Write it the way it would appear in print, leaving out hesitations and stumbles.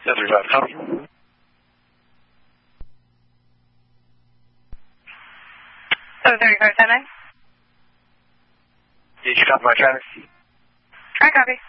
Desert Drive, copy. So 3579? Did you copy my traffic? I copy.